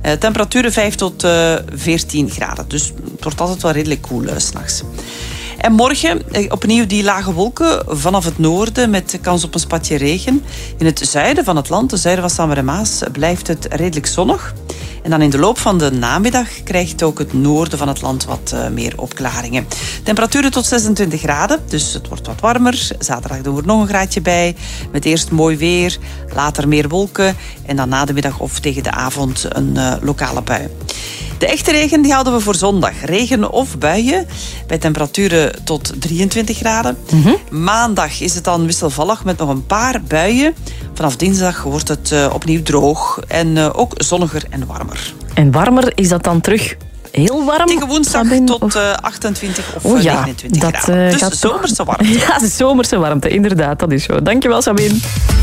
Temperaturen 5 tot 14 graden. Dus het wordt altijd wel redelijk koel 's nachts. En morgen opnieuw die lage wolken vanaf het noorden met kans op een spatje regen. In het zuiden van het land, het zuiden van Samar en Maas, blijft het redelijk zonnig. En dan in de loop van de namiddag krijgt ook het noorden van het land wat meer opklaringen. Temperaturen tot 26 graden, dus het wordt wat warmer. Zaterdag doen we er nog een graadje bij. Met eerst mooi weer, later meer wolken. En dan na de middag of tegen de avond een lokale bui. De echte regen die houden we voor zondag. Regen of buien bij temperaturen tot 23 graden. Maandag is het dan wisselvallig met nog een paar buien. Vanaf dinsdag wordt het opnieuw droog en ook zonniger en warmer. En warmer, is dat dan terug heel warm? Tegen woensdag tot 28 of 29 graden. Dus gaat zomerse warmte. Ja, de zomerse warmte, inderdaad, dat is zo. Dankjewel, Sabine.